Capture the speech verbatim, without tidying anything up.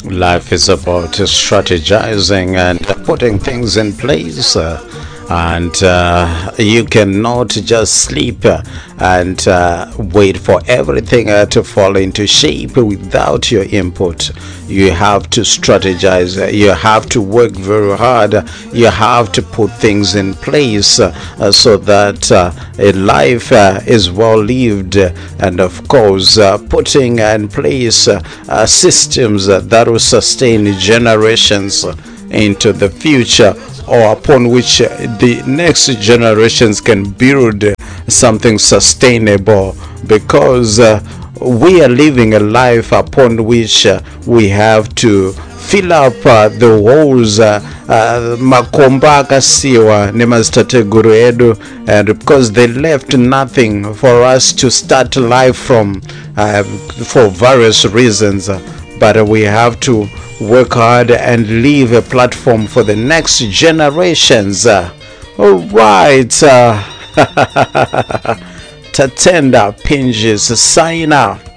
Life is about strategizing and putting things in place. Uh, and uh, you cannot just sleep uh, and uh, wait for everything uh, to fall into shape without your input. You have to strategize, uh, you have to work very hard, you have to put things in place uh, uh, so that uh, a life uh, is well lived, and of course uh, putting in place uh, uh, systems uh, that will sustain generations into the future, or upon which uh, the next generations can build uh, something sustainable, because uh, we are living a life upon which uh, we have to fill up uh, the holes uh, uh, makomba akasiwa ne mazitateguru edu, and because they left nothing for us to start life from uh, for various reasons, uh, but we have to work hard and leave a platform for the next generations. Uh, all right, uh, Tatenda Pinges sign out.